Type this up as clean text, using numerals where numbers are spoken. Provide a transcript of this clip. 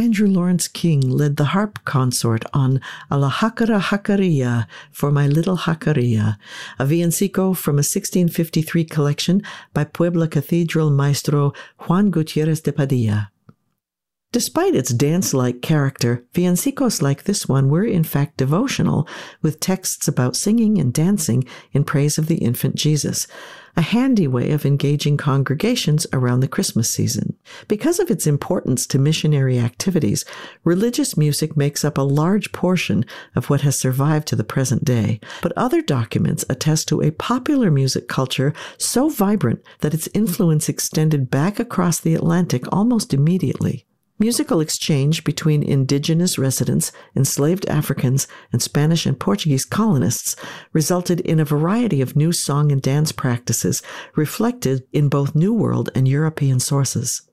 Andrew Lawrence King led the harp consort on A la Jacara Jacaria for My Little Jacaria, a villancico from a 1653 collection by Puebla Cathedral maestro Juan Gutierrez de Padilla. Despite its dance-like character, villancicos like this one were in fact devotional, with texts about singing and dancing in praise of the infant Jesus, a handy way of engaging congregations around the Christmas season. Because of its importance to missionary activities, religious music makes up a large portion of what has survived to the present day, but other documents attest to a popular music culture so vibrant that its influence extended back across the Atlantic almost immediately. Musical exchange between indigenous residents, enslaved Africans, and Spanish and Portuguese colonists resulted in a variety of new song and dance practices reflected in both New World and European sources.